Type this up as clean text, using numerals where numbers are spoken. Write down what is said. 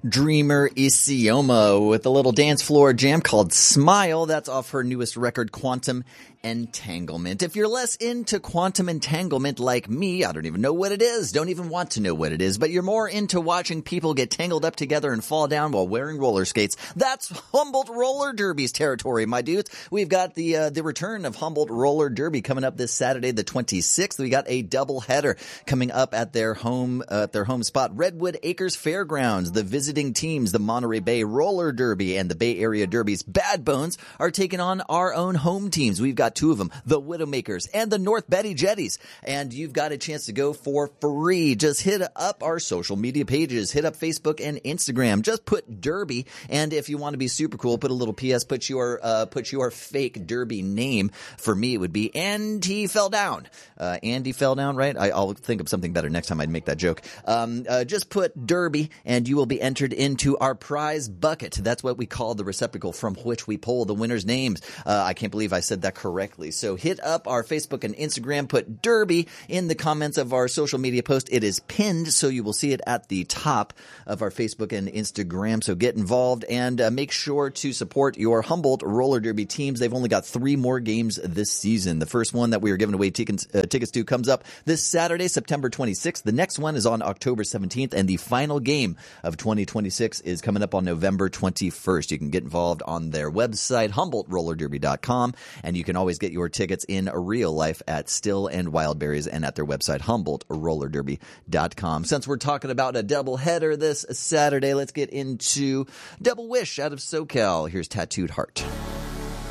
Dreamer Isioma with a little dance floor jam called Smile. That's off her newest record, Quantum Entanglement. If you're less into quantum entanglement like me, I don't even know what it is, don't even want to know what it is, but you're more into watching people get tangled up together and fall down while wearing roller skates, that's Humboldt Roller Derby's territory, my dudes. We've got the return of Humboldt Roller Derby coming up this Saturday, the 26th. We got a doubleheader coming up at their home spot, Redwood Acres Fairgrounds. The visiting teams, the Monterey Bay Roller Derby and the Bay Area Derby's Bad Bones, are taking on our own home teams. We've got two of them, the Widowmakers and the North Betty Jetties. And you've got a chance to go for free. Just hit up our social media pages. Hit up Facebook and Instagram. Just put Derby. And if you want to be super cool, put a little PS, put your fake Derby name. For me, it would be Andy Fell Down. Andy Fell Down, right? I'll think of something better next time I'd make that joke. Just put Derby and you will be entered into our prize bucket. That's what we call the receptacle from which we pull the winners' names. I can't believe I said that correctly. So hit up our Facebook and Instagram, put Derby in the comments of our social media post. It is pinned, so you will see it at the top of our Facebook and Instagram. So get involved and make sure to support your Humboldt Roller Derby teams. They've only got 3 more games this season. The first one that we are giving away tickets to comes up this Saturday, September 26th. The next one is on October 17th, and the final game of 2026 is coming up on November 21st. You can get involved on their website, HumboldtRollerDerby.com, and you can always get your tickets in real life at Still and Wildberries and at their website, HumboldtRollerDerby.com. Since we're talking about a doubleheader this Saturday, let's get into Double Wish out of SoCal. Here's Tattooed Heart.